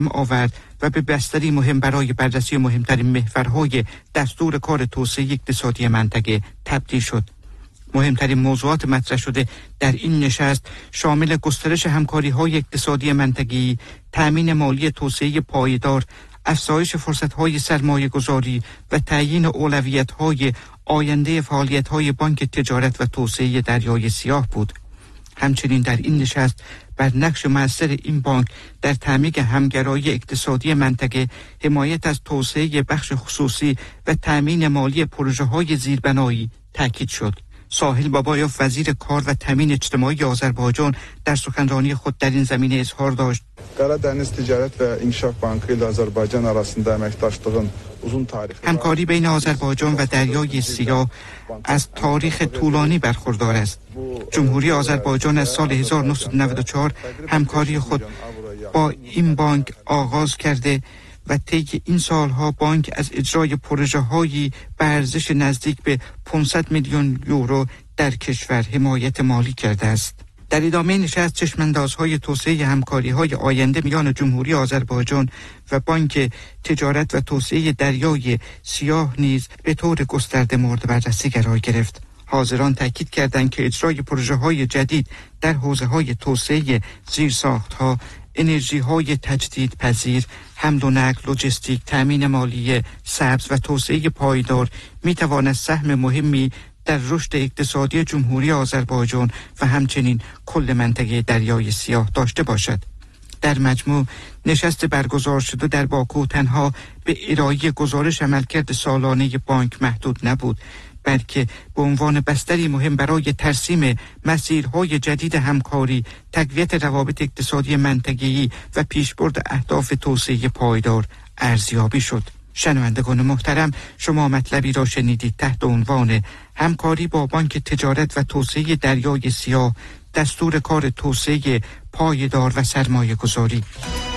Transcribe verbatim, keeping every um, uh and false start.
آورد و به بستری مهم برای بررسی مهمترین محورهای دستور کار توسعه اقتصادی منطقه تبدیل شد. مهمترین موضوعات مطرح شده در این نشست شامل گسترش همکاری‌های اقتصادی منطقه‌ای، تأمین مالی توسعه پایدار، افزایش فرصت‌های سرمایه‌گذاری و تعیین اولویت‌های آینده فعالیت‌های بانک تجارت و توسعه دریای سیاه بود. همچنین در این نشست بر نقش مؤثر این بانک در تعمیق همگرایی اقتصادی منطقه، حمایت از توسعه بخش خصوصی و تأمین مالی پروژه‌های زیربنایی تاکید شد. ساحل بابایوف وزیر کار و تامین اجتماعی آذربایجان در سخنرانی خود در این زمینه اظهار داشت: Karadeniz Ticaret ve İnkişaf Bankı ile Azerbaycan arasında emektaşlığın uzun tarihi همکاری بین آذربایجان و دریای سیاه از تاریخ طولانی برخوردار است. جمهوری آذربایجان از سال هزار و نهصد و نود و چهار همکاری خود با این بانک آغاز کرده و طی این سالها بانک از اجرای پروژه‌هایی به ارزش نزدیک به پانصد میلیون یورو در کشور حمایت مالی کرده است. در ادامه نشست چشماندازهای توسعه همکاری‌های آینده میان جمهوری آذربایجان و بانک تجارت و توسعه دریای سیاه نیز به طور گسترده مورد بررسی قرار گرفت. حاضران تاکید کردند که اجرای پروژه‌های جدید در حوزه‌های توسعه زیرساخت‌ها، انرژی‌های تجدیدپذیر، حمل و نقل، لوجستیک، تأمین مالی سبز و توسعه پایدار می‌تواند سهم مهمی در رشد اقتصادی جمهوری آذربایجان و همچنین کل منطقه دریای سیاه داشته باشد. در مجموع نشست برگزار شده در باکو تنها به ارائه گزارش عملکرد سالانه بانک محدود نبود، بلکه به عنوان بستری مهم برای ترسیم مسیرهای جدید همکاری، تقویت روابط اقتصادی منطقه‌ای و پیشبرد اهداف توسعه پایدار ارزیابی شد. شنوندگان محترم، شما مطلبی را شنیدید تحت عنوان همکاری با بانک تجارت و توسعه دریای سیاه، دستور کار توسعه پایدار و سرمایه گذاری.